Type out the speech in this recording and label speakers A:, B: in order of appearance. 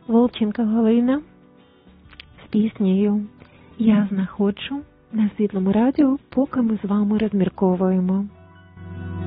A: Волченко Галина з піснею «Я знаходжу» на Світлому радіо, поки ми з вами розмірковуємо.